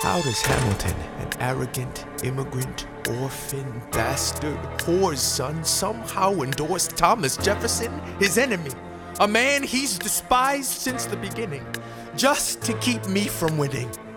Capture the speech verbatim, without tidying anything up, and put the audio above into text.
How does Hamilton, an arrogant immigrant, orphan, bastard, whore's son, somehow endorse Thomas Jefferson, his enemy, a man he's despised since the beginning, just to keep me from winning?